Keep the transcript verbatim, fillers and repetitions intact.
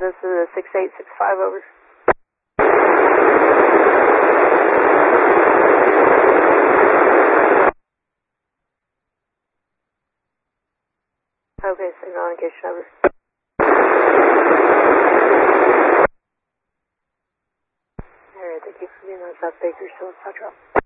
this is six eight six five, over. Okay, signal indication, over. Alright, thank you for being on South Baker, so let's not drop.